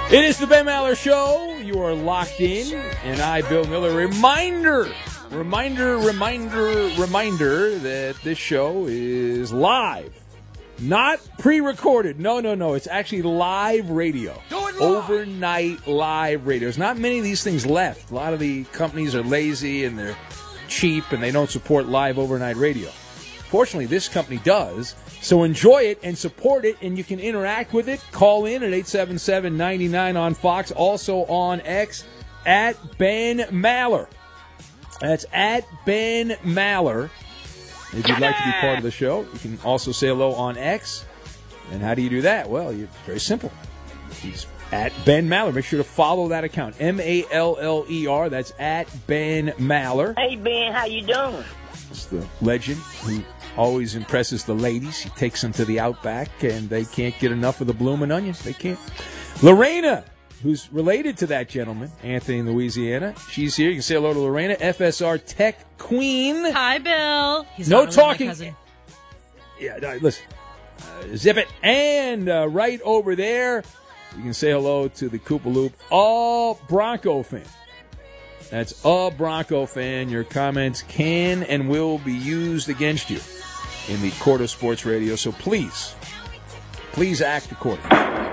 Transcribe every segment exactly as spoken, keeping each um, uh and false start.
It is the Ben Maller Show. You are locked in, and I, Bill Miller. Reminder, reminder, reminder, reminder that this show is live, not pre-recorded. No, no, no. It's actually live radio, overnight live radio. There's not many of these things left. A lot of the companies are lazy and they're cheap, and they don't support live overnight radio. Fortunately, this company does. So enjoy it and support it, and you can interact with it. Call in at eight seven seven, nine nine on Fox. Also on X, at Ben Maller. That's at Ben Maller. If you'd like to be part of the show, you can also say hello on X. And how do you do that? Well, it's very simple. He's at Ben Maller. Make sure to follow that account. M A L L E R. That's at Ben Maller. Hey, Ben, how you doing? It's the legend who always impresses the ladies. He takes them to the Outback, and they can't get enough of the bloomin' onions. They can't. Lorena, who's related to that gentleman, Anthony in Louisiana. She's here. You can say hello to Lorena, F S R Tech Queen. Hi, Bill. He's no not really my talking. cousin. Yeah, no, listen. Uh, zip it. And uh, right over there, you can say hello to the Koopa Loop, all Bronco fan. That's a Bronco fan. Your comments can and will be used against you in the court of sports radio. So please, please act accordingly.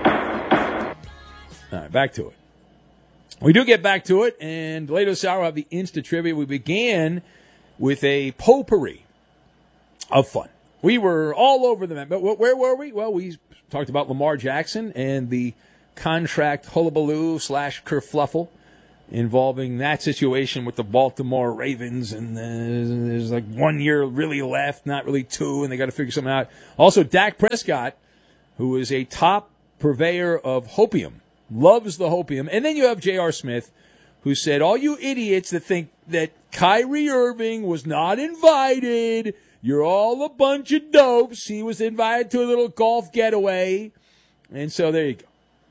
All right, back to it. We do get back to it, and later this hour we'll have the Insta Trivia. We began with a potpourri of fun. We were all over the map. But where were we? Well, we talked about Lamar Jackson and the contract hullabaloo slash kerfluffle involving that situation with the Baltimore Ravens, and uh, there's like one year really left, not really two, and they got to figure something out. Also, Dak Prescott, who is a top purveyor of hopium, loves the hopium. And then you have J R. Smith, who said, all you idiots that think that Kyrie Irving was not invited, you're all a bunch of dopes. He was invited to a little golf getaway. And so there you go.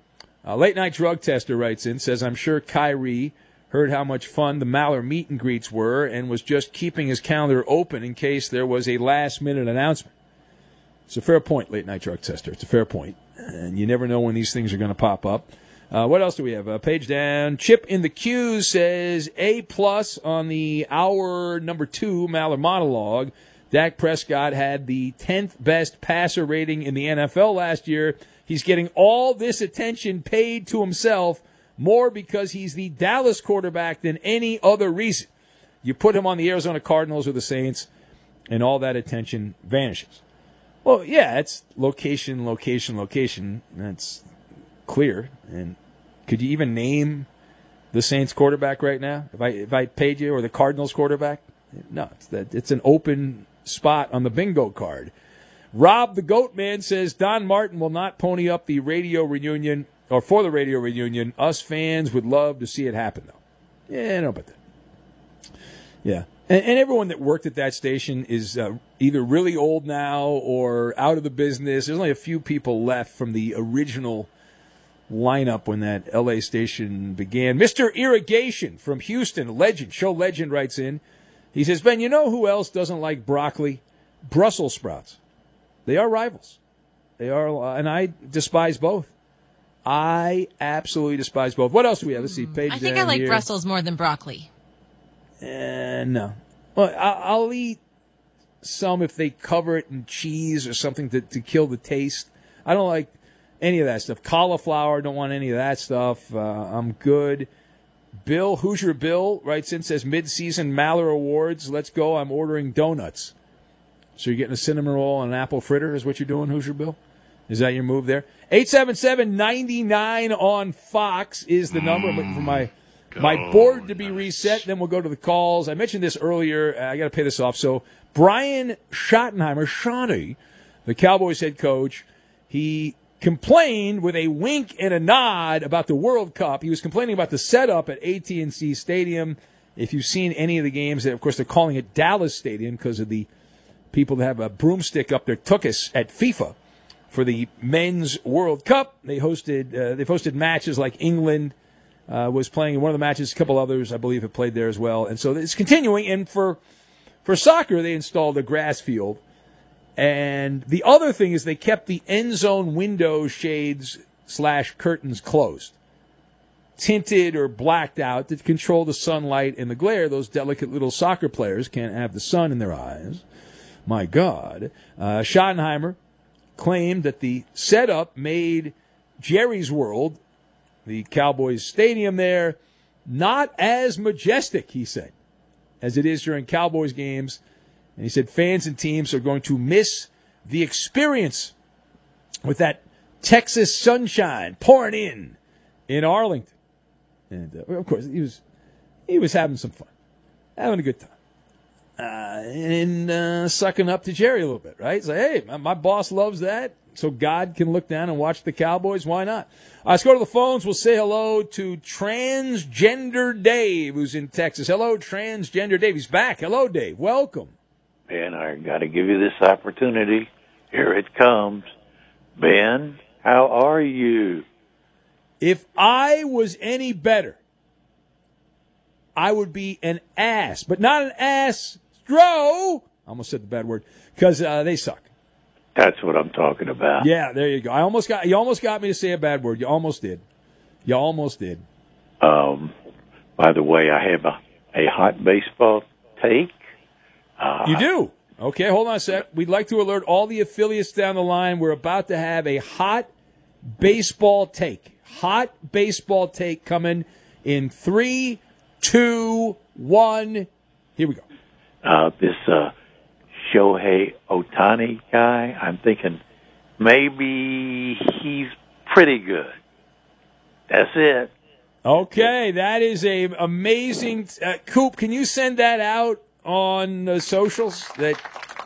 A late-night drug tester writes in, says, I'm sure Kyrie heard how much fun the Maller meet and greets were and was just keeping his calendar open in case there was a last-minute announcement. It's a fair point, late-night drug tester. It's a fair point. And you never know when these things are going to pop up. Uh, what else do we have? Uh, page down. Chip in the Q says, A-plus on the hour number two Maller monologue. Dak Prescott had the tenth best passer rating in the N F L last year. He's getting all this attention paid to himself more because he's the Dallas quarterback than any other reason. You put him on the Arizona Cardinals or the Saints, and all that attention vanishes. Well, yeah, it's location, location, location. That's clear. And could you even name the Saints quarterback right now? If I if I paid you, or the Cardinals quarterback? No, it's that it's an open spot on the bingo card. Rob the Goat Man says Don Martin will not pony up the radio reunion, or for the radio reunion. Us fans would love to see it happen, though. Yeah, I know about that. Yeah. And, and everyone that worked at that station is uh, either really old now or out of the business. There's only a few people left from the original lineup when that L A station began. Mister Irrigation from Houston, legend, show legend, writes in. He says, Ben, you know who else doesn't like broccoli? Brussels sprouts. They are rivals. They are, and I despise both. I absolutely despise both. What else do we have? Let's see. Page I think down I like here. Brussels more than broccoli. Uh, no. Well, I- I'll eat some if they cover it in cheese or something to, to kill the taste. I don't like any of that stuff. Cauliflower, don't want any of that stuff. Uh, I'm good. Bill, Hoosier Bill, writes in, says, mid-season Maller Awards. Let's go. I'm ordering donuts. So you're getting a cinnamon roll and an apple fritter is what you're doing, Hoosier Bill? Is that your move there? eight seven seven, nine nine on Fox is the number. I'm looking for my my board to be reset. Then we'll go to the calls. I mentioned this earlier. I got to pay this off. So Brian Schottenheimer, Shawnee, the Cowboys head coach, he complained with a wink and a nod about the World Cup. He was complaining about the setup at A T and T Stadium. If you've seen any of the games, of course, they're calling it Dallas Stadium because of the people that have a broomstick up their tuchus at FIFA for the Men's World Cup. They hosted uh, they've hosted matches like England uh, was playing in one of the matches. A couple others, I believe, have played there as well. And so it's continuing. And for for soccer, they installed a grass field. And the other thing is they kept the end zone window shades slash curtains closed. tinted or blacked out to control the sunlight and the glare. Those delicate little soccer players can't have the sun in their eyes. My God. Uh, Schottenheimer claimed that the setup made Jerry's World, the Cowboys stadium there, not as majestic, he said, as it is during Cowboys games. And he said fans and teams are going to miss the experience with that Texas sunshine pouring in in Arlington. And, uh, of course, he was he was having some fun, having a good time. Uh, and uh, sucking up to Jerry a little bit, right? It's like, hey, my, my boss loves that, so God can look down and watch the Cowboys. Why not? Uh, let's go to the phones. We'll say hello to Transgender Dave, who's in Texas. Hello, Transgender Dave. He's back. Hello, Dave. Welcome. Ben, I got to give you this opportunity. Here it comes. Ben, how are you? If I was any better, I would be an ass, but not an ass. Stro. I almost said the bad word because uh, they suck. That's what I'm talking about. Yeah, there you go. I almost got you. Almost got me to say a bad word. You almost did. You almost did. Um. By the way, I have a, a hot baseball take. Uh, you do? Okay, hold on a sec. We'd like to alert all the affiliates down the line. We're about to have a hot baseball take. Hot baseball take coming in three, two, one. Here we go. Uh, this uh, Shohei Ohtani guy, I'm thinking maybe he's pretty good. That's it. Okay, that is a amazing. Uh, Coop, can you send that out on uh, socials? That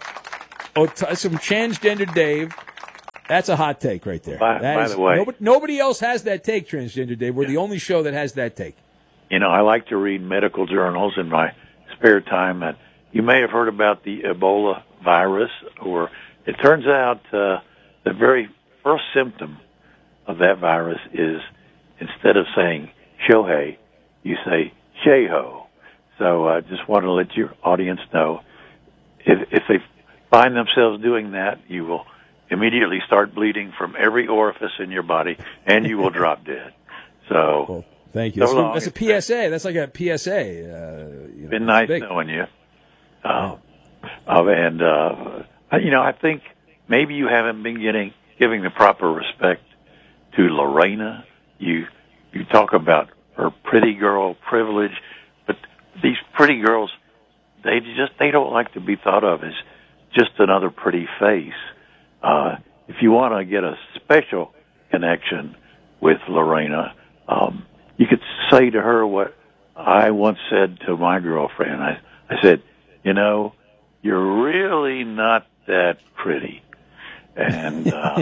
Ot- some Transgender Dave. That's a hot take right there. By, that by is, the way, nobody, nobody else has that take, Transgender Dave. We're the only show that has that take. You know, I like to read medical journals in my spare time, and you may have heard about the Ebola virus, or it turns out uh, the very first symptom of that virus is instead of saying Shohei, you say Sheho. So I uh, just want to let your audience know, if, if they find themselves doing that, you will immediately start bleeding from every orifice in your body, and you will drop dead. So, well, thank you. So that's, long, that's a P S A. That's like a P S A. Uh, you know, been nice big. knowing you. Uh, uh, and, uh, you know, I think maybe you haven't been getting giving the proper respect to Lorena. You you talk about her pretty girl privilege, but these pretty girls, they just they don't like to be thought of as just another pretty face. Uh, if you want to get a special connection with Lorena, um, you could say to her what I once said to my girlfriend. I, I said, you know, you're really not that pretty. And uh,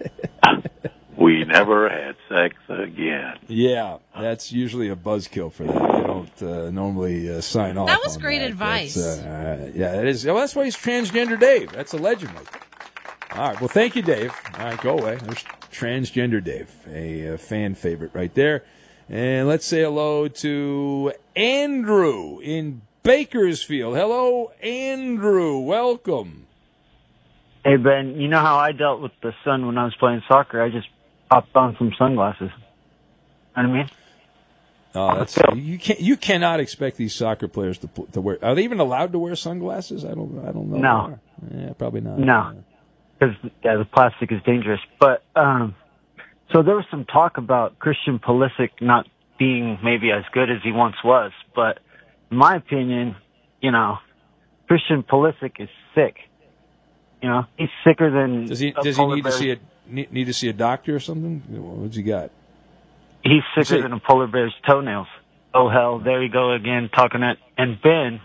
we never had sex again. Yeah, that's usually a buzzkill for that. They don't uh, normally uh, sign off. That was on great that. advice. Uh, yeah, that is. Well, that's why he's Transgender Dave. That's a legend. All right. Well, thank you, Dave. All right, go away. There's Transgender Dave, a, a fan favorite right there. And let's say hello to Andrew in Bakersfield. Hello, Andrew. Welcome. Hey, Ben, you know how I dealt with the sun when I was playing soccer? I just popped on some sunglasses. You know what I mean? Oh, that's you can't. You cannot expect these soccer players to to wear. Are they even allowed to wear sunglasses? I don't. I don't know. No. Yeah, probably not. No, because yeah, the plastic is dangerous. But um, so there was some talk about Christian Pulisic not being maybe as good as he once was. But in my opinion, you know, Christian Pulisic is sick. You know, he's sicker than. Does he? Does he need to see a need, need to see a doctor or something? What's he got? He's sicker he, than a polar bear's toenails. Oh hell! There you go again, talking it. And Ben,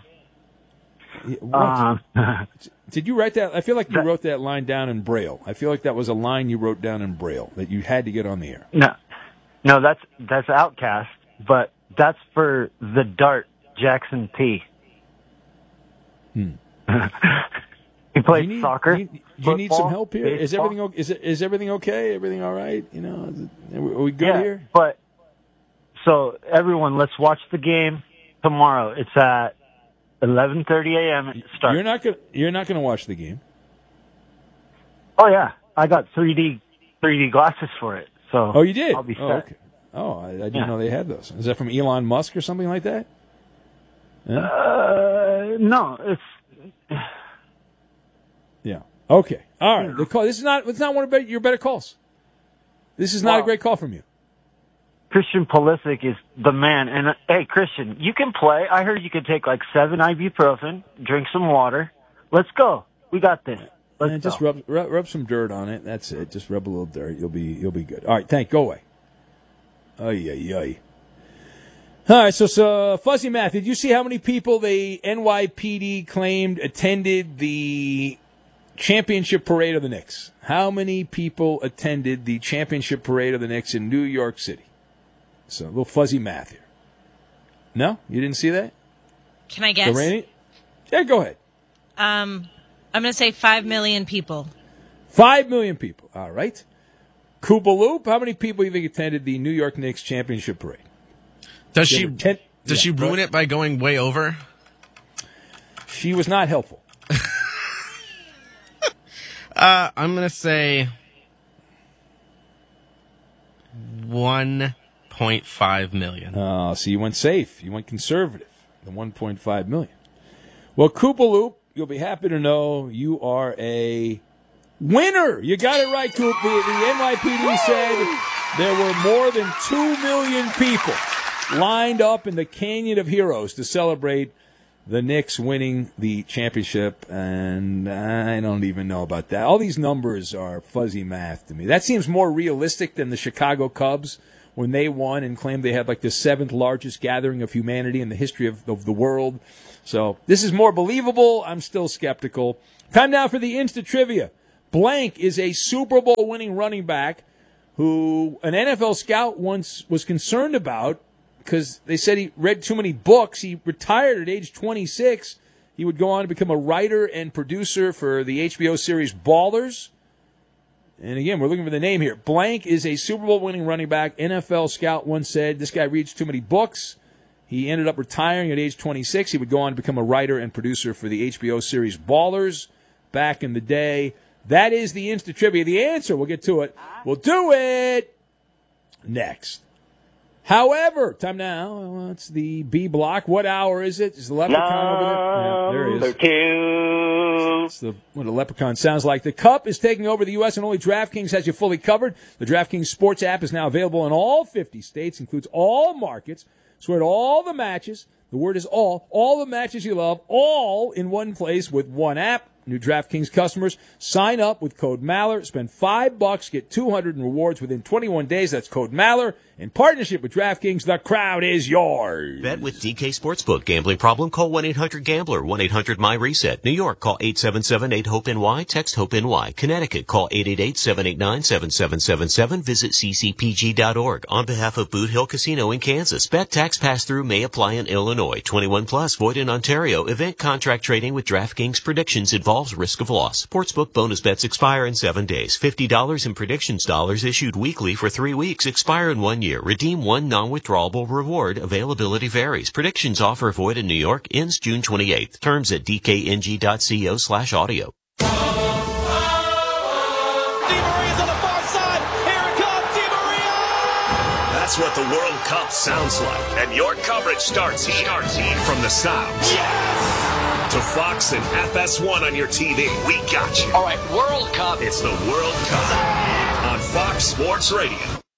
what? uh, did you write that? I feel like you that, wrote that line down in Braille. I feel like that was a line you wrote down in Braille that you had to get on the air. No, no, that's that's Outcast, but that's for the Dart Jackson P. Hmm. He played you need, soccer. You, you need some help here. Baseball. Is everything okay? Is it is everything okay? Everything all right? You know, is it, are we good yeah, here? But so everyone, let's watch the game tomorrow. It's at eleven thirty a.m. It starts. You're not gonna you're not gonna watch the game. Oh yeah, I got three D three D glasses for it. So oh, you did. I'll be set. Oh, okay. Oh, I, I didn't Yeah. know they had those. Is that from Elon Musk or something like that? Yeah. Uh, no, it's Yeah. Okay. All right. The call. This is not. It's not one of your better calls. This is not Well, a great call from you. Christian Pulisic is the man. And uh, hey, Christian, you can play. I heard you could take like seven ibuprofen, drink some water. Let's go. We got this. Let's And just go. rub, rub rub some dirt on it. That's it. Just rub a little dirt. You'll be you'll be good. All right. Thank. Go away. Ay ay ay. All right. So so Fuzzy Math. Did you see how many people the N Y P D claimed attended the championship parade of the Knicks? How many people attended the championship parade of the Knicks in New York City? So a little fuzzy math here. No, you didn't see that? Can I guess? Lorraine? Yeah, go ahead. Um, I'm going to say five million people. Five million people. All right. Koopa Loop, how many people do you think attended the New York Knicks championship parade? Does she Ten- does she Yeah, ruin go it by going way over? She was not helpful. Uh, I'm gonna say one point five million. Oh, so you went safe. You went conservative. The one point five million. Well, Koopa Loop, you'll be happy to know you are a winner. You got it right, Coop. The, the N Y P D said there were more than two million people lined up in the Canyon of Heroes to celebrate the Knicks winning the championship, and I don't even know about that. All these numbers are fuzzy math to me. That seems more realistic than the Chicago Cubs when they won and claimed they had like the seventh largest gathering of humanity in the history of, of the world. So this is more believable. I'm still skeptical. Time now for the Insta Trivia. Blank is a Super Bowl winning running back who an N F L scout once was concerned about because they said he read too many books. He retired at age twenty-six. He would go on to become a writer and producer for the H B O series Ballers. And again, we're looking for the name here. Blank is a Super Bowl winning running back. N F L scout once said this guy reads too many books. He ended up retiring at age twenty-six. He would go on to become a writer and producer for the H B O series Ballers back in the day. That is the Insta Trivia. The answer, we'll get to it. We'll do it next. However, time now. Well, it's the B block. What hour is it? Is the leprechaun over there? Yeah, there he is. Number two. That's the, what a leprechaun sounds like. The Cup is taking over the U S and only DraftKings has you fully covered. The DraftKings Sports app is now available in all fifty states, includes all markets. Swear to all the matches. The word is all. All the matches you love, all in one place with one app. New DraftKings customers, sign up with code Maller. Spend five bucks, get two hundred in rewards within twenty-one days. That's code Maller. In partnership with DraftKings, the crowd is yours. Bet with D K Sportsbook. Gambling problem? Call one eight hundred gambler. one eight hundred my reset. New York, call eight seven seven eight hope N Y. Text HOPE-NY. Connecticut, call eight eight eight seven eight nine seven seven seven seven. Visit c c p g dot org. On behalf of Boot Hill Casino in Kansas, bet tax pass-through may apply in Illinois. twenty-one plus, void in Ontario. Event contract trading with DraftKings predictions involves risk of loss. Sportsbook bonus bets expire in seven days. fifty dollars in predictions dollars issued weekly for three weeks. Expire in one year. Redeem one non-withdrawable reward. Availability varies. Predictions offer void in New York. Ends June twenty-eighth. Terms at d k n g dot co slash audio. Di Maria's on the far side. Here it comes, Di Maria! That's what the World Cup sounds like. And your coverage starts here. Starts here. From the sounds. Yes! To Fox and F S one on your T V. We got you. All right, World Cup. It's the World Cup on Fox Sports Radio.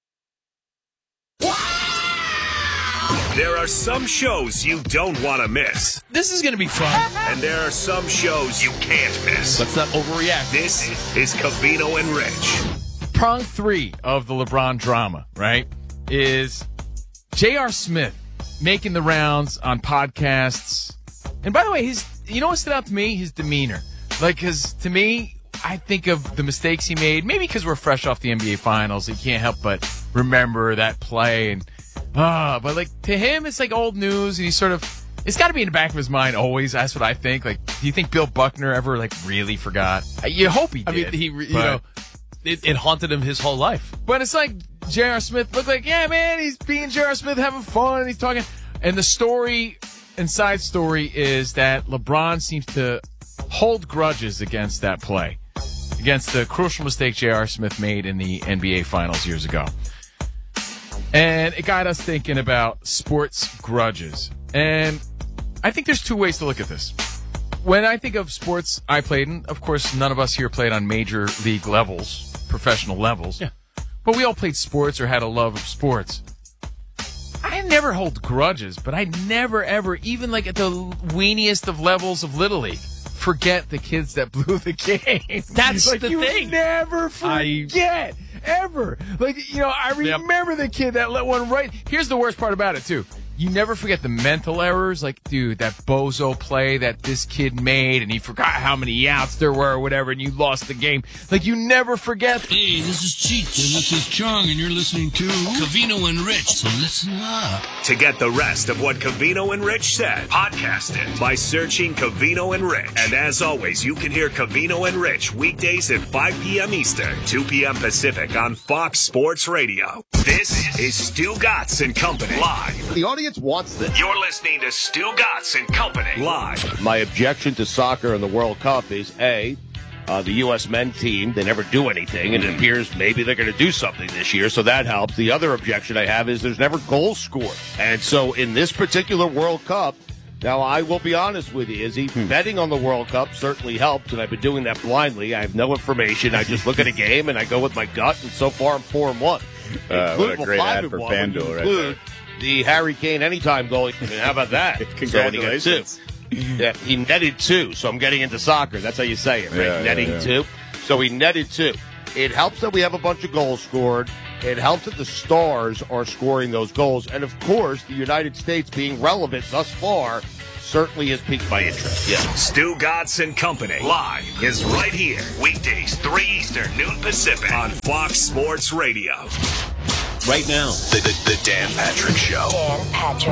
There are some shows you don't want to miss. This is gonna be fun. And there are some shows you can't miss. Let's not overreact. This is Covino and Rich. Prong three of the LeBron drama, right, is J R. Smith making the rounds on podcasts. And by the way, his, you know what stood out to me? His demeanor. Like, because to me, I think of the mistakes he made, maybe because we're fresh off the N B A Finals. You can't help but remember that play. And, ah, but like, to him, it's like old news. And he's sort of, it's got to be in the back of his mind always. That's what I think. Like, do you think Bill Buckner ever, like, really forgot? You hope he did. I mean, he, you but, know, it, it haunted him his whole life. But it's like J R. Smith looked like, yeah, man, he's being J R. Smith, having fun, and he's talking. And the story and side story is that LeBron seems to hold grudges against that play, against the crucial mistake J R. Smith made in the N B A Finals years ago. And it got us thinking about sports grudges. And I think there's two ways to look at this. When I think of sports I played in, of course, none of us here played on major league levels, professional levels. Yeah. But we all played sports or had a love of sports. I never hold grudges, but I never, ever, even like at the weeniest of levels of Little League, forget the kids that blew the game. That's like the you thing. never forget, ever. Like, you know, I remember yep. the kid that let one right. Here's the worst part about it, too. You never forget the mental errors. Like, dude, that bozo play that this kid made, and he forgot how many outs there were or whatever, and you lost the game. Like, you never forget. Hey, this is Cheech, and this is Chong, and you're listening to Covino and Rich, so listen up. To get the rest of what Covino and Rich said, podcast it by searching Covino and Rich. And as always, you can hear Covino and Rich weekdays at five p.m. Eastern, two p.m. Pacific on Fox Sports Radio. This is Stu Gatz and Company live. The audience wants this. You're listening to Stu Gatz and Company live. My objection to soccer in the World Cup is A, uh, the U S men team, they never do anything, and it appears maybe they're going to do something this year, so that helps. The other objection I have is there's never goals scored. And so in this particular World Cup, now I will be honest with you, Izzy, hmm. betting on the World Cup certainly helps, and I've been doing that blindly. I have no information. I just look at a game, and I go with my gut, and so far I'm four and one. Uh, what a great ad for FanDuel right there. The Harry Kane anytime goal. I mean, how about that? Congratulations. So he, yeah, he netted two, so I'm getting into soccer. That's how you say it, right? Yeah, Netting yeah, yeah. two. So he netted two. It helps that we have a bunch of goals scored. It helps that the stars are scoring those goals. And, of course, the United States being relevant thus far certainly has piqued my interest. Yeah. Stu Gatz and Company live is right here. Weekdays, three Eastern, noon Pacific on Fox Sports Radio. Right now, the, the, the Dan Patrick Show. Dan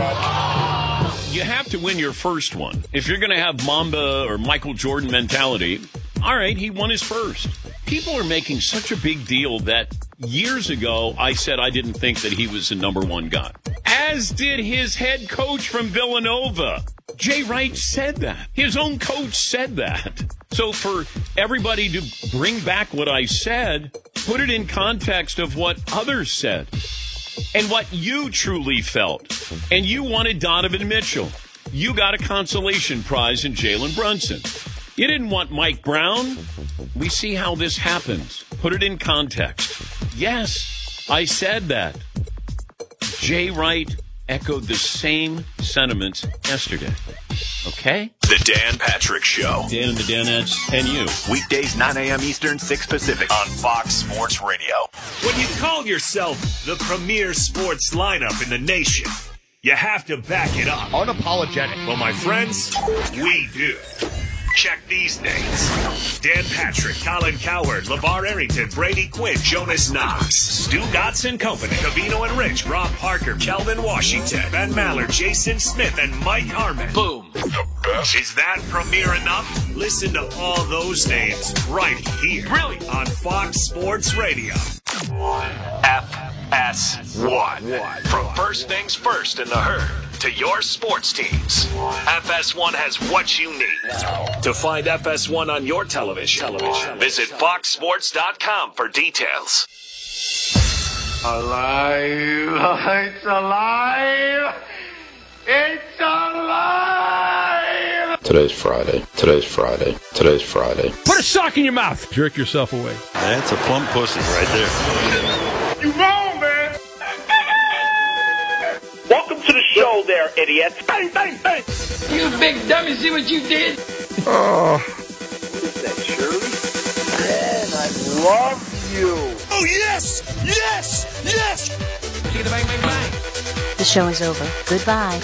Patrick. You have to win your first one. If you're going to have Mamba or Michael Jordan mentality, all right, he won his first. People are making such a big deal that years ago I said I didn't think that he was the number one guy. As did his head coach from Villanova. Jay Wright said that. His own coach said that. So for everybody to bring back what I said, put it in context of what others said and what you truly felt. And you wanted Donovan Mitchell. You got a consolation prize in Jalen Brunson. You didn't want Mike Brown. We see how this happens. Put it in context. Yes, I said that. Jay Wright echoed the same sentiments yesterday. Okay? The Dan Patrick Show. Dan and the Danettes and you. Weekdays, nine a.m. Eastern, six Pacific on Fox Sports Radio. When you call yourself the premier sports lineup in the nation, you have to back it up. Unapologetic. Well, my friends, we do. Check these names. Dan Patrick, Colin Cowherd, LeVar Arrington, Brady Quinn, Jonas Knox, Stu Gatz and Company, Covino and Rich, Rob Parker, Kelvin Washington, Ben Maller, Jason Smith, and Mike Harmon. Boom. The best. Is that premiere enough? Listen to all those names right here. Really? On Fox Sports Radio. F S one. From first things first in the herd to your sports teams, F S one has what you need. To find F S one on your television, television. visit fox sports dot com for details. Alive! It's alive! It's alive! Today's Friday. Today's Friday. Today's Friday. Put a sock in your mouth. Jerk yourself away. That's a plump pussy right there. You wrong, man! Welcome to the show there, idiots. Bang, bang, bang! You big dummy, see what you did? Oh. What is that, Shirley? Man, I love you. Oh, yes! Yes! Yes! Bang, bang, bang. The show is over. Goodbye.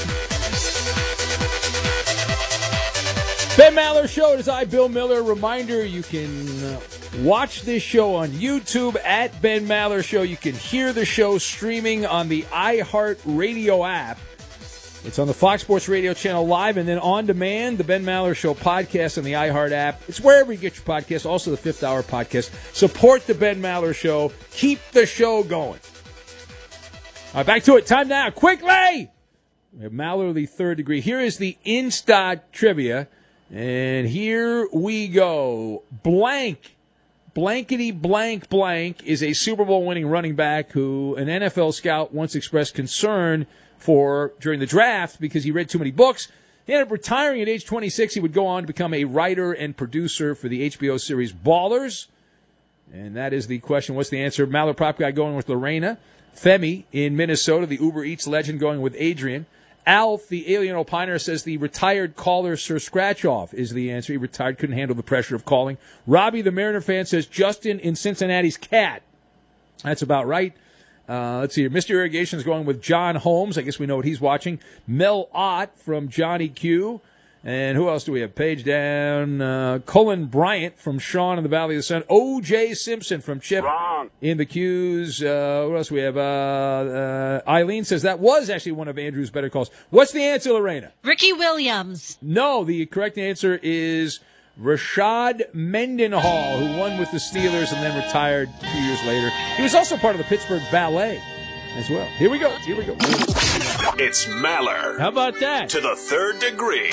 Ben Maller Show. It is I, Bill Miller. Reminder, you can uh, watch this show on YouTube at Ben Maller Show. You can hear the show streaming on the iHeartRadio app. It's on the Fox Sports Radio channel live and then on demand, the Ben Maller Show podcast on the iHeart app. It's wherever you get your podcasts, also the Fifth Hour podcast. Support the Ben Maller Show. Keep the show going. All right, back to it. Time now. Quickly! We have Mallerly third degree. Here is the Insta trivia. And here we go. Blank blankety blank blank is a Super Bowl winning running back who an N F L scout once expressed concern for during the draft because he read too many books. He ended up retiring at age twenty-six. He would go on to become a writer and producer for the H B O series Ballers. And that is the question. What's the answer? Maller Prop Guy going with Lorena. Femi in Minnesota, the Uber Eats legend, going with Adrian. Alf, the alien opiner, says the retired caller Sir Scratchoff is the answer. He retired, couldn't handle the pressure of calling. Robbie, the Mariner fan, says Justin in Cincinnati's cat. That's about right. Uh, let's see here. Mister Irrigation is going with John Holmes. I guess we know what he's watching. Mel Ott from Johnny Q. And who else do we have? Page down. Uh, Colin Bryant from Sean in the Valley of the Sun. O J Simpson from Chip Wrong. in the Q's. Uh, what else do we have? Uh, uh, Eileen says that was actually one of Andrew's better calls. What's the answer, Lorena? Ricky Williams. No, the correct answer is Rashad Mendenhall, who won with the Steelers and then retired two years later. He was also part of the Pittsburgh Ballet as well. Here we go. Here we go. It's Maller. How about that? To the third degree.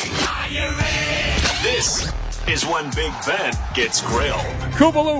This is when Big Ben gets grilled. Koopaloop.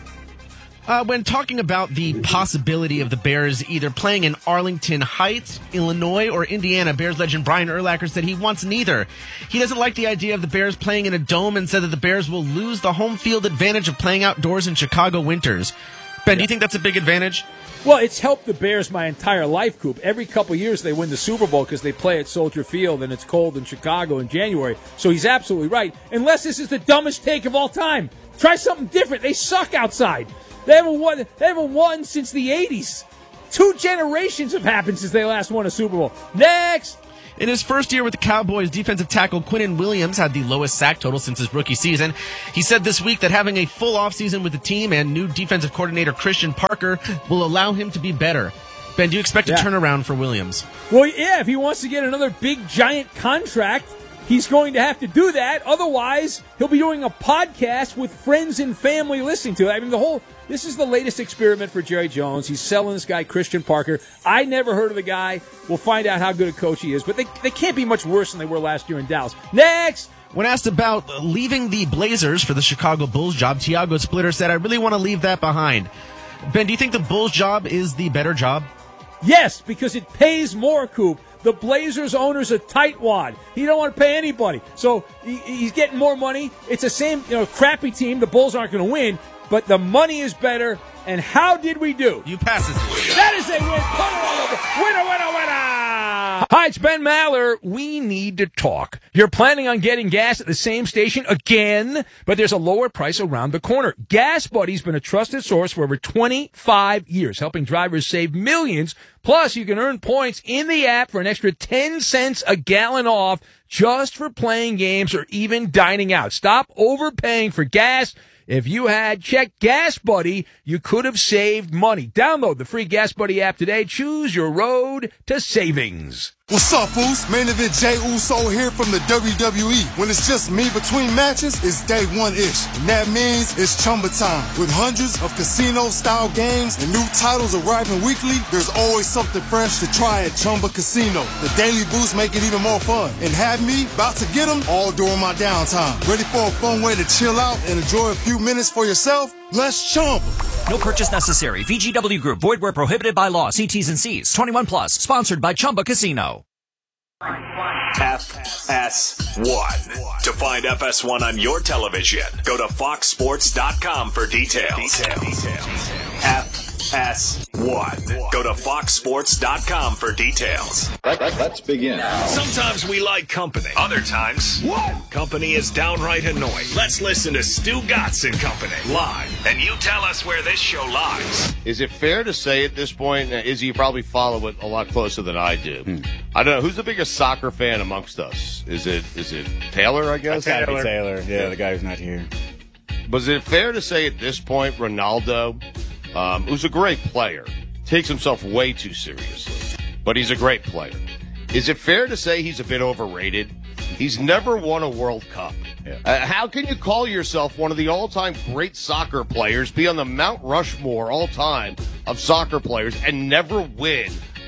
Uh, when talking about the possibility of the Bears either playing in Arlington Heights, Illinois, or Indiana, Bears legend Brian Urlacher said he wants neither. He doesn't like the idea of the Bears playing in a dome and said that the Bears will lose the home field advantage of playing outdoors in Chicago winters. Ben, yeah. do you think that's a big advantage? Well, it's helped the Bears my entire life, Coop. Every couple years they win the Super Bowl because they play at Soldier Field and it's cold in Chicago in January. So he's absolutely right. Unless this is the dumbest take of all time. Try something different. They suck outside. They haven't won, they haven't won since the eighties. Two generations have happened since they last won a Super Bowl. Next! In his first year with the Cowboys, defensive tackle Quinnen Williams had the lowest sack total since his rookie season. He said this week that having a full offseason with the team and new defensive coordinator Christian Parker will allow him to be better. Ben, do you expect yeah. a turnaround for Williams? Well, yeah, if he wants to get another big, giant contract, he's going to have to do that. Otherwise, he'll be doing a podcast with friends and family listening to it. I mean, the whole... This is the latest experiment for Jerry Jones. He's selling this guy, Christian Parker. I never heard of the guy. We'll find out how good a coach he is. But they, they can't be much worse than they were last year in Dallas. Next! When asked about leaving the Blazers for the Chicago Bulls job, Tiago Splitter said, I really want to leave that behind. Ben, do you think the Bulls job is the better job? Yes, because it pays more, Coop. The Blazers owner's a tightwad. He don't want to pay anybody. So he, he's getting more money. It's the same, you know, crappy team. The Bulls aren't going to win. But the money is better. And how did we do? You pass it. That is a win. Winner, winner, winner. Hi, it's Ben Maller. We need to talk. You're planning on getting gas at the same station again, but there's a lower price around the corner. Gas Buddy's been a trusted source for over twenty-five years, helping drivers save millions. Plus, you can earn points in the app for an extra ten cents a gallon off just for playing games or even dining out. Stop overpaying for gas. If you had checked Gas Buddy, you could have saved money. Download the free Gas Buddy app today. Choose your road to savings. What's up, Foos? Main event Jey Uso here from the W W E. When it's just me between matches, it's day one-ish. And that means it's Chumba time. With hundreds of casino-style games and new titles arriving weekly, there's always something fresh to try at Chumba Casino. The daily boosts make it even more fun. And have me about to get them all during my downtime. Ready for a fun way to chill out and enjoy a few minutes for yourself? Let's Chumba. No purchase necessary. V G W Group. Void where prohibited by law. See T's and C's. twenty-one plus. Sponsored by Chumba Casino. F S one. To find F S one on your television, go to fox sports dot com for details. F S one. Go to fox sports dot com for details. Let, let, let's begin. Sometimes we like company. Other times, what? Company is downright annoying. Let's listen to Stu Gatz and Company live, and you tell us where this show lies. Is it fair to say at this point, uh, Izzy, you probably follow it a lot closer than I do. Hmm. I don't know, who's the biggest soccer fan amongst us? Is it is it Taylor, I guess? It's gotta be Taylor. Yeah, the guy who's not here. Was it fair to say at this point, Ronaldo, um, who's a great player, takes himself way too seriously, but he's a great player. Is it fair to say he's a bit overrated? He's never won a World Cup. Yeah. Uh, how can you call yourself one of the all-time great soccer players, be on the Mount Rushmore all-time of soccer players, and never win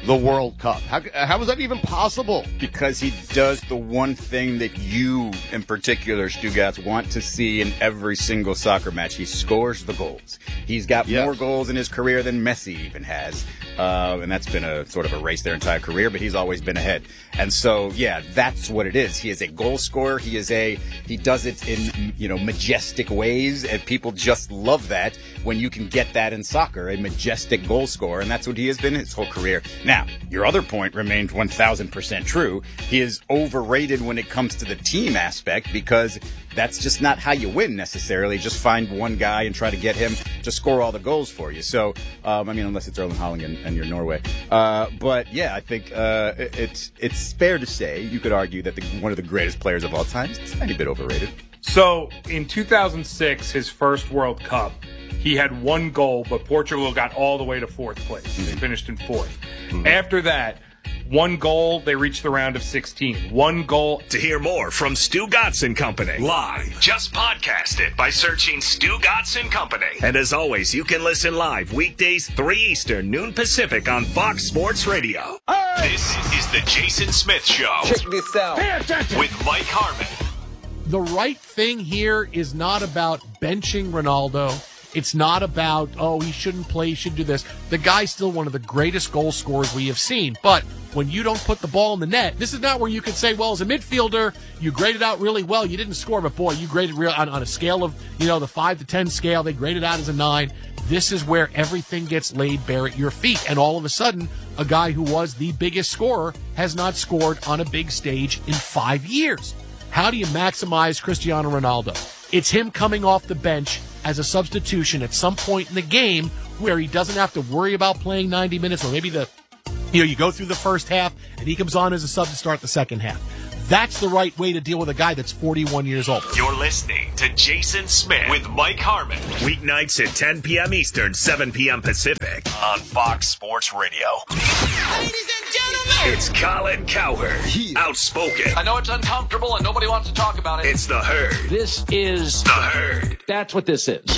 the World Cup. How, how is that even possible? Because he does the one thing that you, in particular, Stugats, want to see in every single soccer match. He scores the goals. He's got Yes. more goals in his career than Messi even has. Uh, and that's been a sort of a race their entire career, but he's always been ahead. And so, yeah, that's what it is. He is a goal scorer. He is a, he does it in, you know, majestic ways, and people just love that when you can get that in soccer, a majestic goal scorer, and that's what he has been his whole career. Now, your other point remains one thousand percent true. He is overrated when it comes to the team aspect because that's just not how you win necessarily. Just find one guy and try to get him to score all the goals for you. So, um, I mean, unless it's Erling Haaland and, and you're Norway. Uh, but yeah, I think uh, it, it's it's fair to say you could argue that the, one of the greatest players of all time is a tiny bit overrated. So in two thousand six, his first World Cup, he had one goal, but Portugal got all the way to fourth place. They finished in fourth. Mm-hmm. After that, one goal, they reached the round of sixteen. One goal. To hear more from Stu Gatz and Company live, just podcast it by searching Stu Gatz and Company. And as always, you can listen live weekdays three Eastern, noon Pacific on Fox Sports Radio. Right. This is the Jason Smith Show. Check this out. Pay attention. With Mike Harmon. The right thing here is not about benching Ronaldo. It's not about, oh, he shouldn't play, he should do this. The guy's still one of the greatest goal scorers we have seen. But when you don't put the ball in the net, this is not where you can say, well, as a midfielder, you graded out really well. You didn't score, but boy, you graded real on, on a scale of, you know, the five to ten scale. They graded out as a nine. This is where everything gets laid bare at your feet. And all of a sudden, a guy who was the biggest scorer has not scored on a big stage in five years. How do you maximize Cristiano Ronaldo? It's him coming off the bench as a substitution at some point in the game where he doesn't have to worry about playing ninety minutes, or maybe the, you know, you go through the first half and he comes on as a sub to start the second half. That's the right way to deal with a guy that's forty-one years old. You're listening to Jason Smith with Mike Harmon. Weeknights at ten p.m. Eastern, seven p.m. Pacific on Fox Sports Radio. Ladies and gentlemen, it's Colin Cowherd. Outspoken. I know it's uncomfortable and nobody wants to talk about it. It's the Herd. This is the Herd. That's what this is.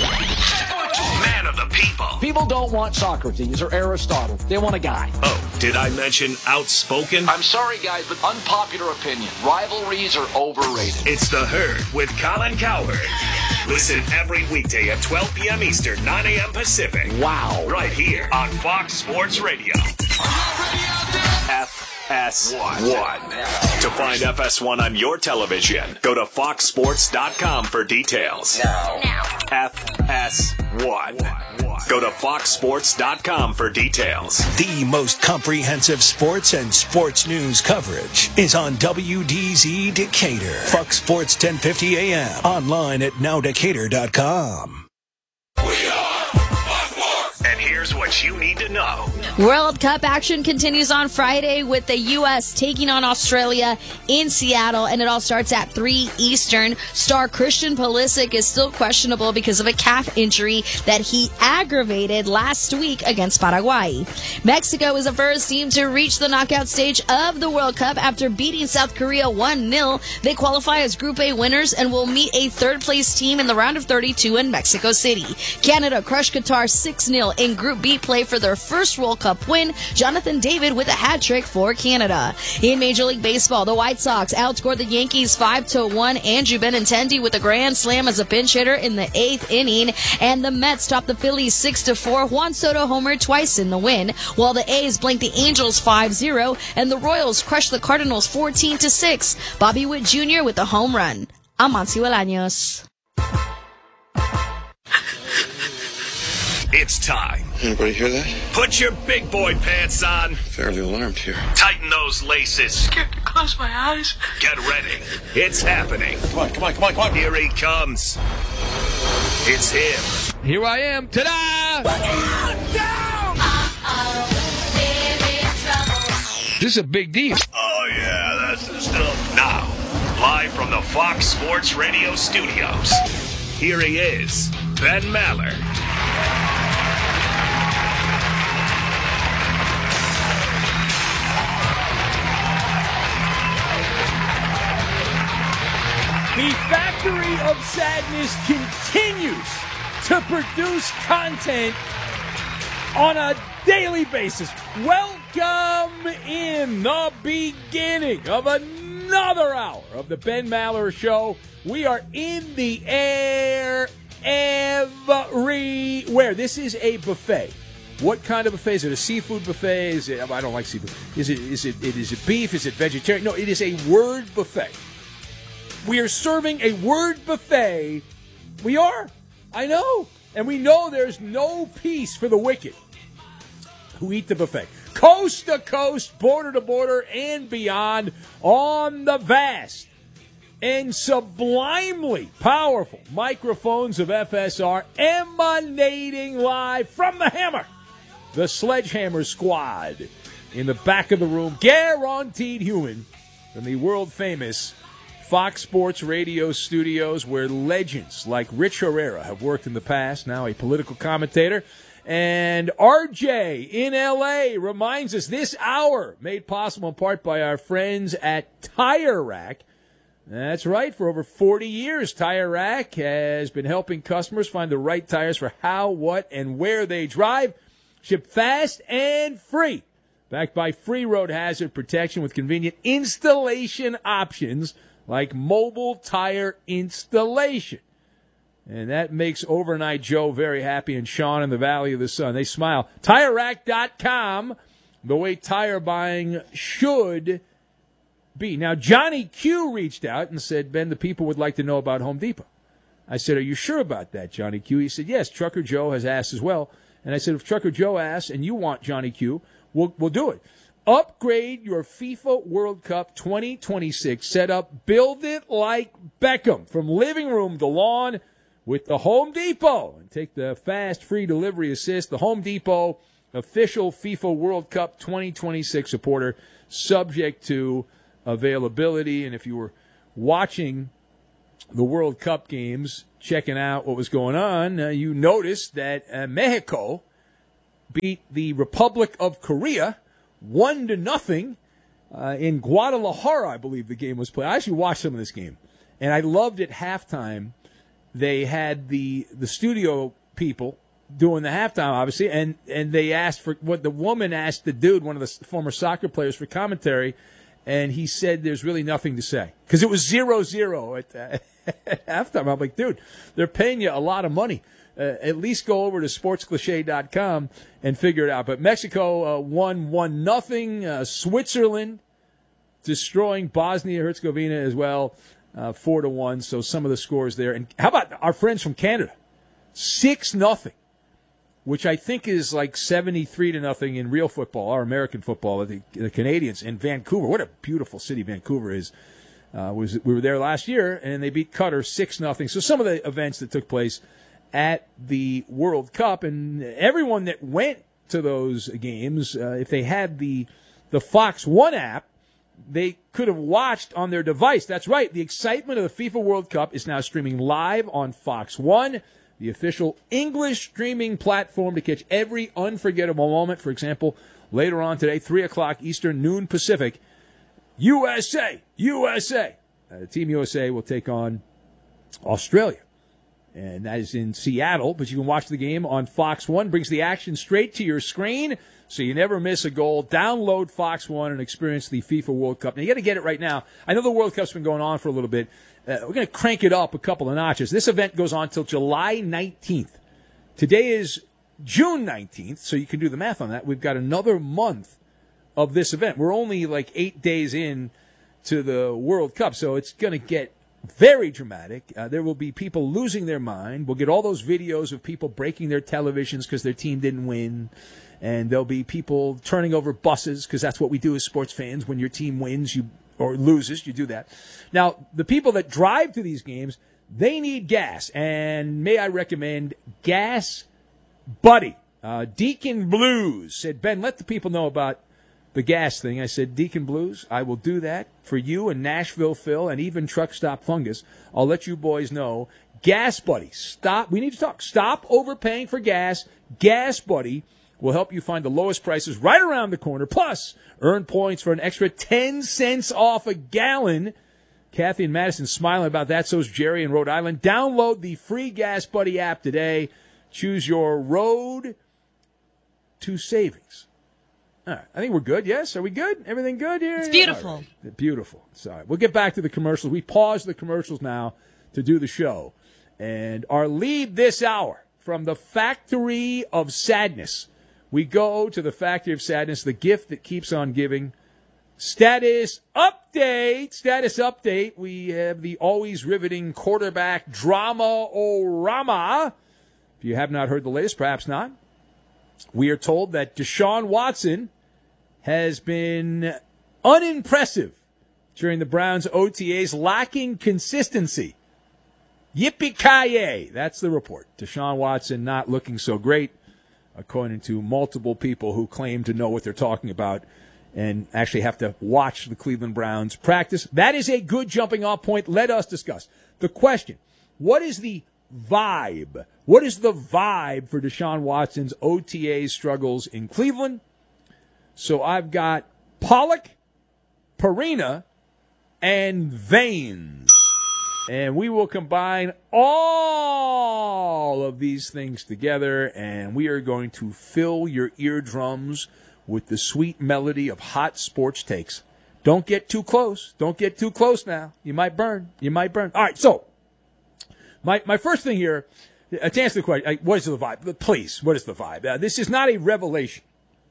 Man of the people. People don't want Socrates or Aristotle. They want a guy. Oh, did I mention outspoken? I'm sorry, guys, but unpopular opinion. Rivalries are overrated. It's the Herd with Colin Cowherd. Listen every weekday at twelve p.m. Eastern, nine a.m. Pacific. Wow. Right here on Fox Sports Radio. F S one. To find F S one on your television, go to fox sports dot com for details. Now. Now. F S one. Go to fox sports dot com for details. The most comprehensive sports and sports news coverage is on W D Z Decatur. Fox Sports ten fifty A M. Online at now decatur dot com. And here's what you need to know. World Cup action continues on Friday with the U S taking on Australia in Seattle, and it all starts at three Eastern. Star Christian Pulisic is still questionable because of a calf injury that he aggravated last week against Paraguay. Mexico is the first team to reach the knockout stage of the World Cup after beating South Korea one nil. They qualify as Group A winners and will meet a third-place team in the round of thirty-two in Mexico City. Canada crushed Qatar six nil in Group B play for their first World Cup win. Jonathan David with a hat trick for Canada. In Major League Baseball, the White Sox outscored the Yankees five to one. Andrew Benintendi with a grand slam as a pinch hitter in the eighth inning, and the Mets topped the Phillies six to four. Juan Soto homered twice in the win, while the A's blanked the Angels five zero, and the Royals crushed the Cardinals fourteen to six. Bobby Witt Junior with a home run. I'm Monty Bolaños. It's time. Anybody hear that? Put your big boy pants on. Fairly alarmed here. Tighten those laces. Scared to close my eyes. Get ready. It's happening. Come on, come on, come on, come on. Here he comes. It's him. Here I am. Ta-da! Down! This is a big deal. Oh, yeah, that's the stuff. Now, live from the Fox Sports Radio studios, here he is, Ben Maller. The Factory of Sadness continues to produce content on a daily basis. Well Welcome in the beginning of another hour of the Ben Maller Show. We are in the air everywhere. This is a buffet. What kind of buffet is it? A seafood buffet? Is it? I don't like seafood. Is it? Is it? Is it beef? Is it vegetarian? No, it is a word buffet. We are serving a word buffet. We are. I know, and we know there's no peace for the wicked who eat the buffet. Coast to coast, border to border, and beyond on the vast and sublimely powerful microphones of F S R emanating live from the Hammer, the Sledgehammer Squad, in the back of the room, guaranteed human, from the world-famous Fox Sports Radio studios, where legends like Rich Herrera have worked in the past, now a political commentator. And R J in L A reminds us this hour made possible in part by our friends at Tire Rack. That's right. For over forty years, Tire Rack has been helping customers find the right tires for how, what, and where they drive. Shipped fast and free. Backed by free road hazard protection with convenient installation options like mobile tire installation. And that makes Overnight Joe very happy, and Sean in the Valley of the Sun. They smile. Tire Rack dot com, the way tire buying should be. Now, Johnny Q reached out and said, Ben, the people would like to know about Home Depot. I said, are you sure about that, Johnny Q? He said, yes, Trucker Joe has asked as well. And I said, if Trucker Joe asks and you want Johnny Q, we'll, we'll do it. Upgrade your FIFA World Cup twenty twenty-six setup. Build it like Beckham, from living room to lawn, with the Home Depot. And take the fast, free delivery assist. The Home Depot official FIFA World Cup twenty twenty-six supporter, subject to availability. And if you were watching the World Cup games, checking out what was going on, uh, you noticed that uh, Mexico beat the Republic of Korea one to nothing uh, in Guadalajara, I believe the game was played. I actually watched some of this game, and I loved at halftime. They had the the studio people doing the halftime, obviously, and, and they asked for what the woman asked the dude, one of the former soccer players, for commentary, and he said there's really nothing to say because it was zero zero at, uh, at halftime. I'm like, dude, they're paying you a lot of money. Uh, at least go over to sports cliche dot com and figure it out. But Mexico uh, won one nothing. Uh, Switzerland destroying Bosnia Herzegovina as well. Uh, four to one, so some of the scores there. And how about our friends from Canada? Six nothing, which I think is like seventy-three to nothing in real football, our American football. The, the Canadians in Vancouver, what a beautiful city Vancouver is. Uh, was we were there last year, and they beat Qatar six nothing. So some of the events that took place at the World Cup, and everyone that went to those games, uh, if they had the the Fox One app, they could have watched on their device. That's right. The excitement of the FIFA World Cup is now streaming live on Fox One, the official English streaming platform to catch every unforgettable moment. For example, later on today, three o'clock Eastern, noon Pacific, U S A, U S A. Uh, Team U S A will take on Australia. And that is in Seattle, but you can watch the game on Fox One. Brings the action straight to your screen, so you never miss a goal. Download Fox One and experience the FIFA World Cup. Now, you got to get it right now. I know the World Cup's been going on for a little bit. Uh, we're going to crank it up a couple of notches. This event goes on until July nineteenth. Today is June nineteenth, so you can do the math on that. We've got another month of this event. We're only like eight days in to the World Cup, so it's going to get very dramatic. Uh, there will be people losing their mind. We'll get all those videos of people breaking their televisions because their team didn't win. And there'll be people turning over buses because that's what we do as sports fans. When your team wins you or loses, you do that. Now, the people that drive to these games, they need gas. And may I recommend Gas Buddy. Uh, Deacon Blues said, Ben, let the people know about the gas thing. I said, Deacon Blues, I will do that for you and Nashville Phil and even Truck Stop Fungus. I'll let you boys know. Gas Buddy, stop. We need to talk. Stop overpaying for gas. Gas Buddy will help you find the lowest prices right around the corner. Plus, earn points for an extra ten cents off a gallon. Kathy and Madison smiling about that. So is Jerry in Rhode Island. Download the free Gas Buddy app today. Choose your road to savings. All right. I think we're good. Yes. Are we good? Everything good here? It's beautiful. All right. Beautiful. Sorry. We'll get back to the commercials. We paused the commercials now to do the show. And our lead this hour from the Factory of Sadness. We go to the Factory of Sadness, the gift that keeps on giving. Status update. Status update. We have the always riveting quarterback drama-o-rama. If you have not heard the latest, perhaps not. We are told that Deshaun Watson has been unimpressive during the Browns' O T As, lacking consistency. Yippee-ki-yay. That's the report. Deshaun Watson not looking so great, according to multiple people who claim to know what they're talking about and actually have to watch the Cleveland Browns practice. That is a good jumping off point. Let us discuss the question. What is the vibe? What is the vibe for Deshaun Watson's O T A struggles in Cleveland? So I've got Pollock, Perina, and Veins. And we will combine all of these things together, and we are going to fill your eardrums with the sweet melody of hot sports takes. Don't get too close. Don't get too close now. You might burn. You might burn. All right, so my my first thing here, uh, to answer the question, uh, what is the vibe? Please, what is the vibe? Uh, this is not a revelation.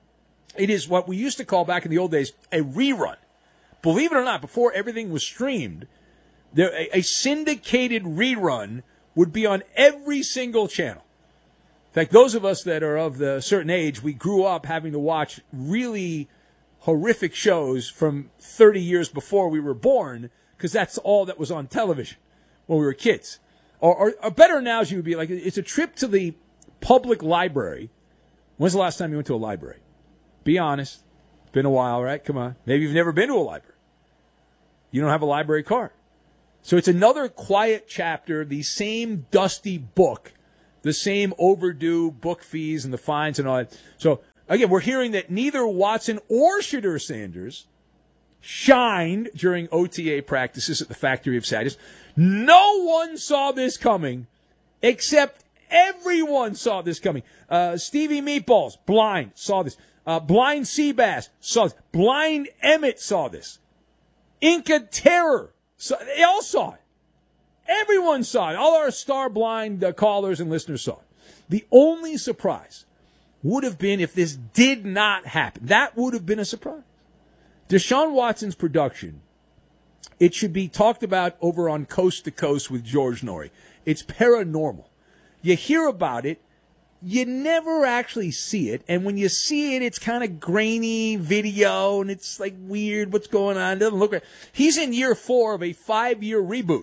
It is what we used to call back in the old days a rerun. Believe it or not, before everything was streamed, there a, a syndicated rerun would be on every single channel. In fact, those of us that are of the certain age, we grew up having to watch really horrific shows from thirty years before we were born, because that's all that was on television when we were kids. Or, or a better analogy would be like, it's a trip to the public library. When's the last time you went to a library? Be honest. It's been a while, right? Come on. Maybe you've never been to a library. You don't have a library card. So it's another quiet chapter, the same dusty book, the same overdue book fees and the fines and all that. So, again, we're hearing that neither Watson or Shedeur Sanders shined during O T A practices at the Factory of Sadness. No one saw this coming, except everyone saw this coming. Uh, Stevie Meatballs, blind, saw this. Uh, blind Seabass saw this. Blind Emmett saw this. Inca Terror, saw, they all saw it. Everyone saw it. All our star blind uh, callers and listeners saw it. The only surprise would have been if this did not happen. That would have been a surprise. Deshaun Watson's production, it should be talked about over on Coast to Coast with George Norrie. It's paranormal. You hear about it, you never actually see it, and when you see it, it's kind of grainy video, and it's like weird what's going on. It doesn't look right. He's in year four of a five-year reboot.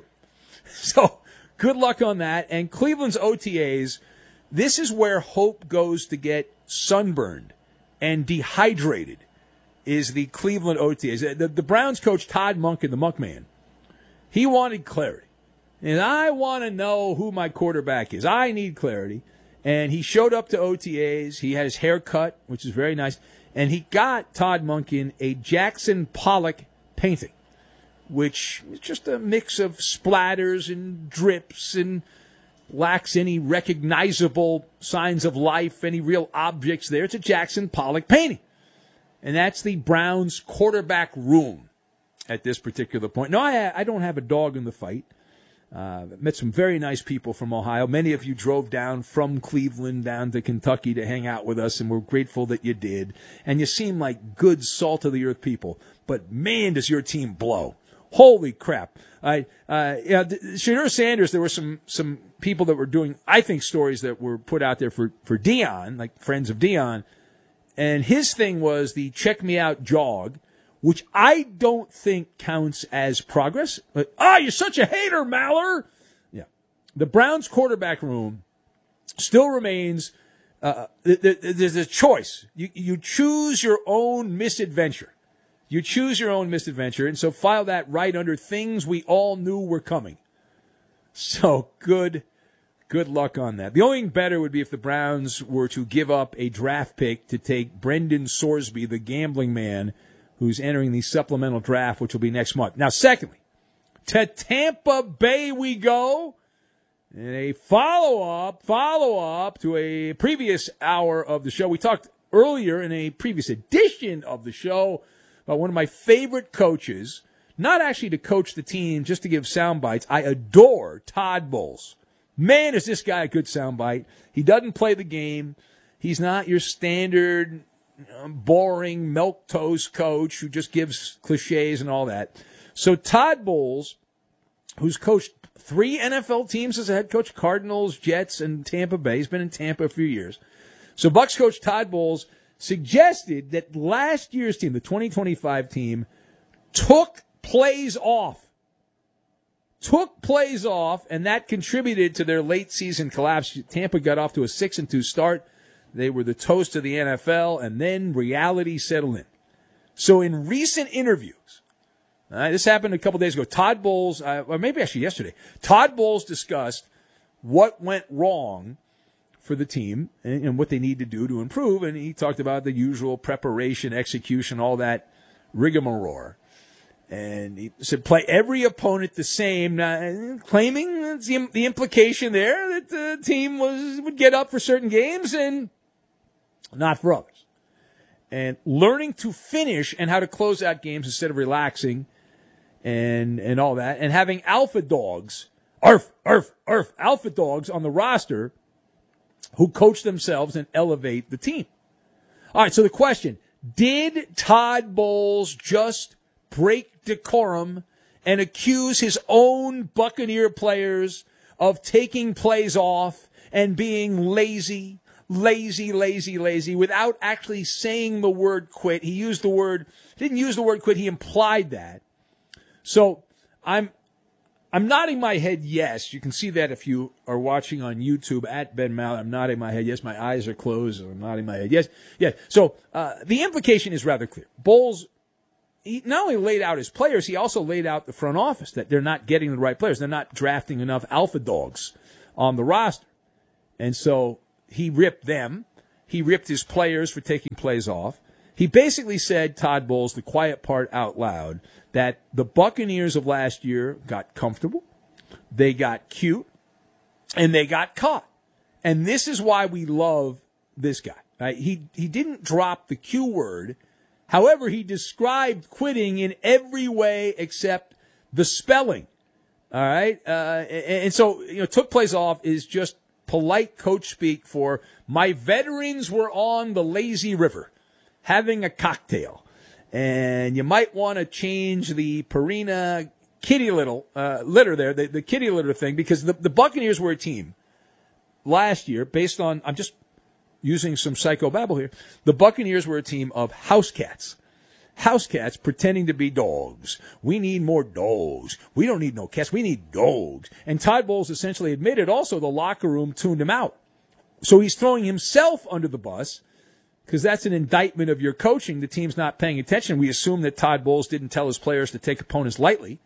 So good luck on that. And Cleveland's O T As, this is where hope goes to get sunburned and dehydrated, is the Cleveland O T As. The, the Browns coach, Todd Monken, the Monk Man, he wanted clarity. And I want to know who my quarterback is. I need clarity. And he showed up to O T As. He had his hair cut, which is very nice. And he got Todd Monken a Jackson Pollock painting, which is just a mix of splatters and drips and lacks any recognizable signs of life, any real objects there. It's a Jackson Pollock painting. And that's the Browns' quarterback room at this particular point. No, I, I don't have a dog in the fight. Uh, met some very nice people from Ohio. Many of you drove down from Cleveland down to Kentucky to hang out with us, and we're grateful that you did. And you seem like good salt-of-the-earth people. But, man, does your team blow. Holy crap. I, uh, yeah, Shedeur Sanders, there were some, some people that were doing, I think, stories that were put out there for, for Dion, like friends of Dion. And his thing was the check me out jog, which I don't think counts as progress. But, ah, you're such a hater, Maller. Yeah. The Browns quarterback room still remains, uh, th- th- there's a choice. You, you choose your own misadventure. You choose your own misadventure. And so file that right under things we all knew were coming. So good, good luck on that. The only thing better would be if the Browns were to give up a draft pick to take Brendan Sorsby, the gambling man, who's entering the supplemental draft, which will be next month. Now, secondly, to Tampa Bay we go. And a follow-up, follow-up to a previous hour of the show. We talked earlier in a previous edition of the show about one of my favorite coaches, not actually to coach the team, just to give sound bites. I adore Todd Bowles. Man, is this guy a good sound bite. He doesn't play the game. He's not your standard um, boring milquetoast coach who just gives cliches and all that. So Todd Bowles, who's coached three N F L teams as a head coach, Cardinals, Jets, and Tampa Bay. He's been in Tampa a few years. So Bucs coach Todd Bowles suggested that last year's team, the twenty twenty-five team, took plays off. Took plays off, and that contributed to their late season collapse. Tampa got off to a six and two start. They were the toast of the N F L, and then reality settled in. So in recent interviews, uh, this happened a couple days ago, Todd Bowles, uh, or maybe actually yesterday, Todd Bowles discussed what went wrong for the team and, and what they need to do to improve, and he talked about the usual preparation, execution, all that rigmarole. And he said, play every opponent the same, uh, claiming that's the, the implication there that the team was would get up for certain games and not for others. And learning to finish and how to close out games instead of relaxing and and all that. And having alpha dogs, arf, arf, arf, alpha dogs on the roster who coach themselves and elevate the team. All right, so the question, did Todd Bowles just break decorum and accuse his own Buccaneer players of taking plays off and being lazy, lazy, lazy, lazy, without actually saying the word quit? He used the word, didn't use the word quit, he implied that. So I'm I'm nodding my head yes. You can see that if you are watching on YouTube at Ben Mallett. I'm nodding my head yes. My eyes are closed, and I'm nodding my head yes. Yes. So uh, the implication is rather clear. Bowles, he not only laid out his players, he also laid out the front office that they're not getting the right players. They're not drafting enough alpha dogs on the roster. And so he ripped them. He ripped his players for taking plays off. He basically said, Todd Bowles, the quiet part out loud, that the Buccaneers of last year got comfortable, they got cute, and they got caught. And this is why we love this guy. Right? He he didn't drop the Q word. However, he described quitting in every way except the spelling. All right? Uh, and, and so, you know, took plays off is just polite coach speak for my veterans were on the lazy river having a cocktail. And you might want to change the Purina kitty little uh, litter there, the, the kitty litter thing, because the, the Buccaneers were a team last year based on, I'm just using some psychobabble here, the Buccaneers were a team of house cats. House cats pretending to be dogs. We need more dogs. We don't need no cats. We need dogs. And Todd Bowles essentially admitted also the locker room tuned him out. So he's throwing himself under the bus because that's an indictment of your coaching. The team's not paying attention. We assume that Todd Bowles didn't tell his players to take opponents lightly.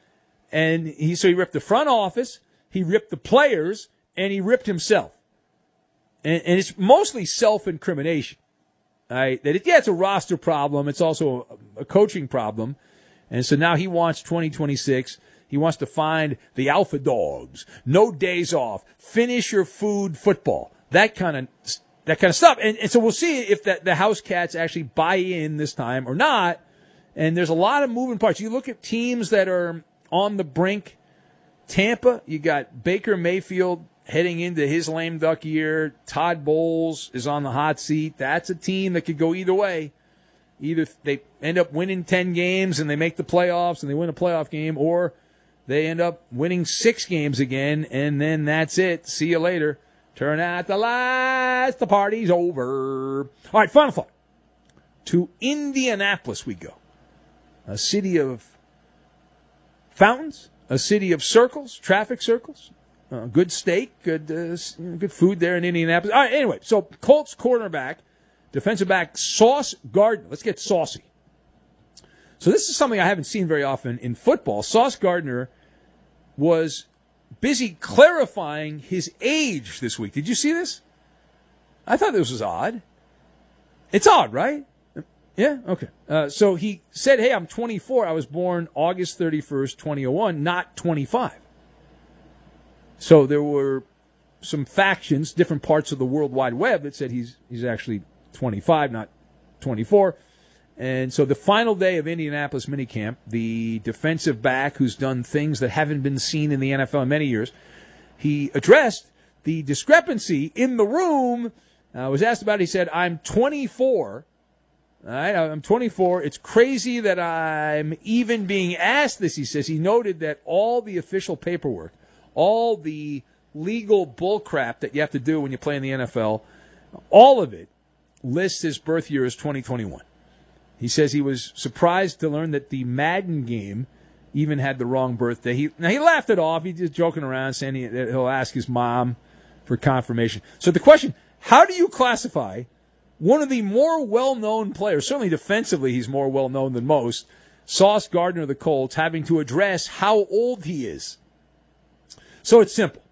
And he so he ripped the front office, he ripped the players, and he ripped himself. And, and it's mostly self-incrimination. Right? That it, yeah, it's a roster problem. It's also a, a coaching problem. And so now he wants twenty twenty-six. He wants to find the alpha dogs. No days off. Finish your food football. That kind of that kind of stuff. And, and so we'll see if that the house cats actually buy in this time or not. And there's a lot of moving parts. You look at teams that are on the brink. Tampa, you got Baker Mayfield heading into his lame duck year. Todd Bowles is on the hot seat. That's a team that could go either way. Either they end up winning ten games and they make the playoffs and they win a playoff game, or they end up winning six games again, and then that's it. See you later. Turn out the lights. The party's over. All right, final thought. To Indianapolis we go. A city of fountains, a city of circles, traffic circles. Uh, good steak, good uh, good food there in Indianapolis. All right, anyway, so Colts cornerback, defensive back Sauce Gardner. Let's get saucy. So this is something I haven't seen very often in football. Sauce Gardner was busy clarifying his age this week. Did you see this? I thought this was odd. It's odd, right? Yeah? Okay. Uh, so he said, hey, I'm twenty-four. I was born August thirty-first, two thousand one, not twenty-five. So there were some factions, different parts of the World Wide Web that said he's he's actually twenty-five, not twenty-four. And so the final day of Indianapolis minicamp, the defensive back who's done things that haven't been seen in the N F L in many years, he addressed the discrepancy in the room. I uh, was asked about it. He said, I'm twenty-four. All right, I'm twenty-four. It's crazy that I'm even being asked this, he says. He noted that all the official paperwork, all the legal bullcrap that you have to do when you play in the N F L, all of it lists his birth year as twenty twenty-one. He says he was surprised to learn that the Madden game even had the wrong birthday. He Now, he laughed it off. He's just joking around, saying he, that he'll ask his mom for confirmation. So the question, how do you classify one of the more well-known players, certainly defensively he's more well-known than most, Sauce Gardner of the Colts, having to address how old he is? So it's simple.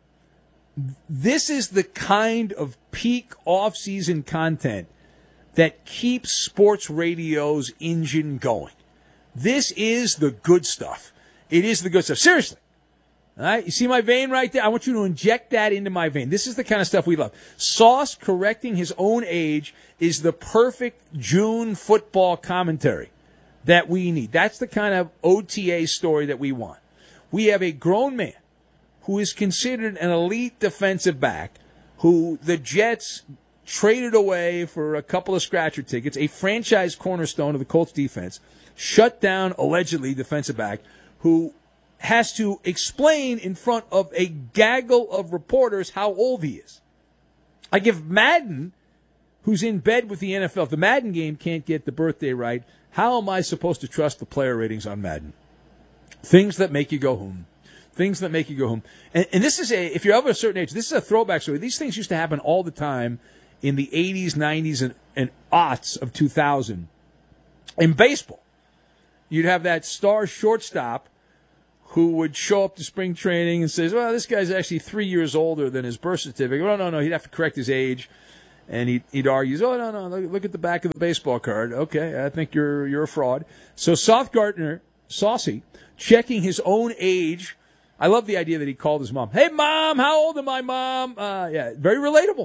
This is the kind of peak off-season content that keeps sports radio's engine going. This is the good stuff. It is the good stuff. Seriously. All right? You see my vein right there? I want you to inject that into my vein. This is the kind of stuff we love. Sauce correcting his own age is the perfect June football commentary that we need. That's the kind of O T A story that we want. We have a grown man who is considered an elite defensive back who the Jets traded away for a couple of scratcher tickets, a franchise cornerstone of the Colts defense, shut down, allegedly, defensive back, who has to explain in front of a gaggle of reporters how old he is. I give Madden, who's in bed with the N F L, if the Madden game can't get the birthday right, how am I supposed to trust the player ratings on Madden? Things that make you go home. Things that make you go home. And, and this is a, if you're of a certain age, this is a throwback story. These things used to happen all the time in the eighties, nineties, and, and aughts of two thousand. In baseball, you'd have that star shortstop who would show up to spring training and says, well, this guy's actually three years older than his birth certificate. No, no, no, he'd have to correct his age. And he'd, he'd argue, oh, no, no, look, look at the back of the baseball card. Okay, I think you're you're a fraud. So Sauce Gardner, Saucy, checking his own age. I love the idea that he called his mom. Hey, Mom, how old am I, Mom? Uh, yeah, very relatable.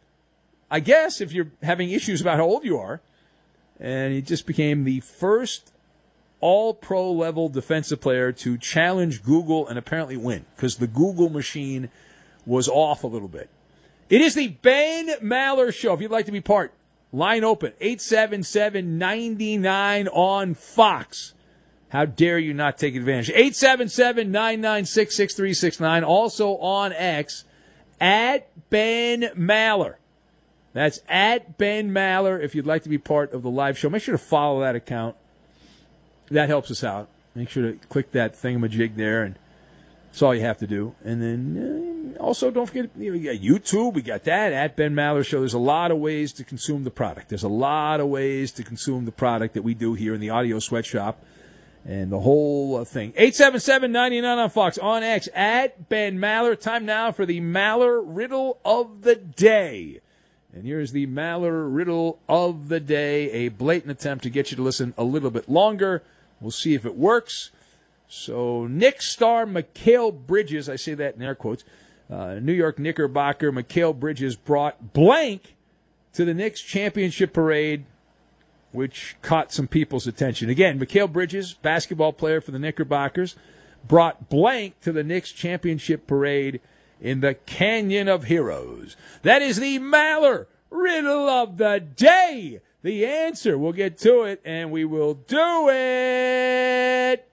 I guess if you're having issues about how old you are. And he just became the first all-pro level defensive player to challenge Google and apparently win because the Google machine was off a little bit. It is the Ben Maller Show. If you'd like to be part, line open, eight seven seven, nine nine on Fox. How dare you not take advantage? eight seven seven, nine nine six, six three six nine. Also on X, at Ben Maller. That's at Ben Maller. If you'd like to be part of the live show, make sure to follow that account. That helps us out. Make sure to click that thingamajig there, and that's all you have to do. And then uh, also don't forget, you know, we got YouTube. We got that, at Ben Maller Show. There's a lot of ways to consume the product. There's a lot of ways to consume the product that we do here in the Audio Sweatshop. And the whole uh, thing. eight seven seven, nine nine on Fox. On X, at Ben Maller. Time now for the Maller Riddle of the Day. And here's the Maller Riddle of the Day. A blatant attempt to get you to listen a little bit longer. We'll see if it works. So, Knicks star Mikal Bridges, I say that in air quotes, uh, New York Knickerbocker, Mikal Bridges brought blank to the Knicks championship parade, which caught some people's attention. Again, Mikal Bridges, basketball player for the Knickerbockers, brought blank to the Knicks championship parade in the Canyon of Heroes. That is the Maller Riddle of the Day. The answer, we'll get to it, and we will do it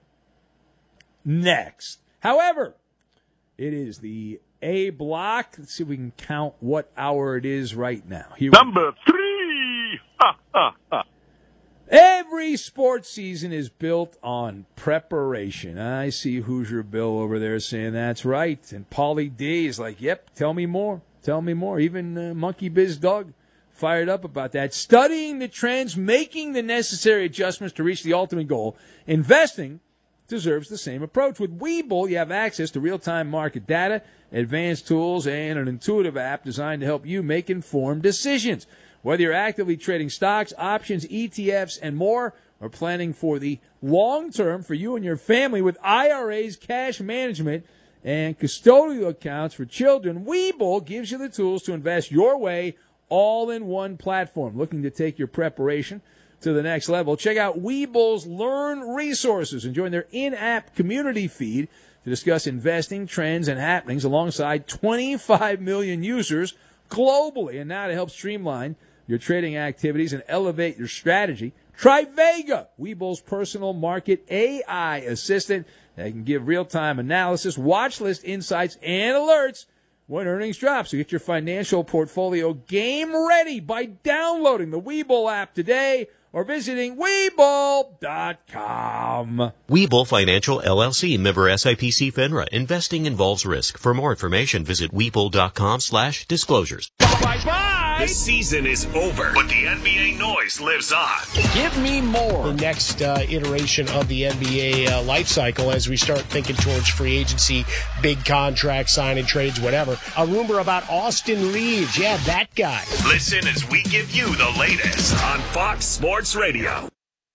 next. However, it is the A block. Let's see if we can count what hour it is right now. Here Number three. Ha, ha, ha. Every sports season is built on preparation. I see Hoosier Bill over there saying that's right. And Paulie D is like, yep, tell me more. Tell me more. Even uh, Monkey Biz Doug fired up about that. Studying the trends, making the necessary adjustments to reach the ultimate goal. Investing deserves the same approach. With Webull, you have access to real-time market data, advanced tools, and an intuitive app designed to help you make informed decisions. Whether you're actively trading stocks, options, E T Fs, and more, or planning for the long term for you and your family with I R As, cash management, and custodial accounts for children, Webull gives you the tools to invest your way all-in-one platform. Looking to take your preparation to the next level? Check out Webull's Learn Resources and join their in-app community feed to discuss investing, trends, and happenings alongside twenty-five million users globally. And now to help streamline your trading activities and elevate your strategy, try Vega, Webull's personal market A I assistant that can give real-time analysis, watch list insights, and alerts when earnings drop. So get your financial portfolio game ready by downloading the Webull app today or visiting Webull dot com. Webull Financial, L L C, member S I P C FINRA. Investing involves risk. For more information, visit Webull dot com slash disclosures. Bye-bye! The season is over, but the N B A noise lives on. Give me more. The next uh, iteration of the N B A uh, life cycle as we start thinking towards free agency, big contracts, signing trades, whatever. A rumor about Austin Reeves. Yeah, that guy. Listen as we give you the latest on Fox Sports Radio.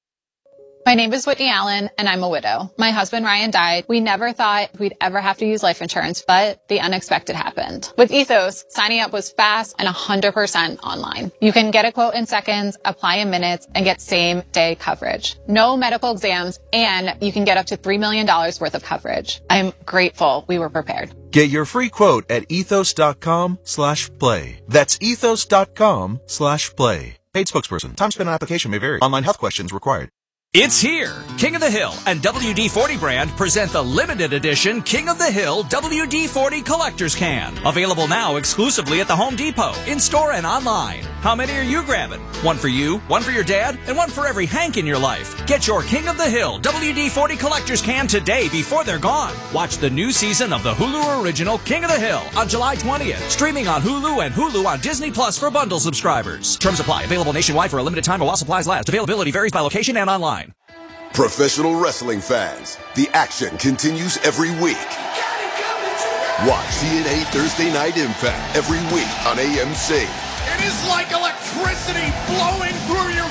My name is Whitney Allen, and I'm a widow. My husband, Ryan, died. We never thought we'd ever have to use life insurance, but the unexpected happened. With Ethos, signing up was fast and one hundred percent online. You can get a quote in seconds, apply in minutes, and get same-day coverage. No medical exams, and you can get up to three million dollars worth of coverage. I'm grateful we were prepared. Get your free quote at ethos dot com slash play. That's ethos dot com slash play. Paid spokesperson. Time spent on application may vary. Online health questions required. It's here. King of the Hill and W D forty brand present the limited edition King of the Hill W D forty Collector's Can. Available now exclusively at the Home Depot, in-store and online. How many are you grabbing? One for you, one for your dad, and one for every Hank in your life. Get your King of the Hill W D forty Collector's Can today before they're gone. Watch the new season of the Hulu original King of the Hill on July twentieth. Streaming on Hulu and Hulu on Disney Plus for bundle subscribers. Terms apply. Available nationwide for a limited time while supplies last. Availability varies by location and online. Professional wrestling fans, the action continues every week. Watch T N A Thursday Night Impact every week on A M C. It is like electricity flowing through your